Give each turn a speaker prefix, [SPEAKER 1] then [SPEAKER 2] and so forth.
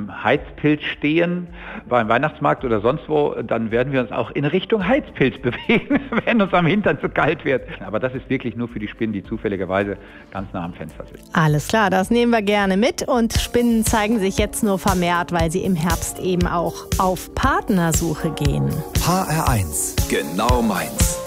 [SPEAKER 1] einem Heizpilz stehen, beim Weihnachtsmarkt oder sonst wo, dann werden wir uns auch in Richtung Heizpilz bewegen, wenn uns am Hintern zu kalt wird. Aber das ist wirklich nur für die Spinnen, die zufälligerweise ganz nah am Fenster sind.
[SPEAKER 2] Alles klar, das nehmen wir gerne mit. Und Spinnen zeigen sich jetzt nur vermehrt, weil sie im Herbst eben auch auf Partnersuche gehen.
[SPEAKER 3] HR1, genau meins.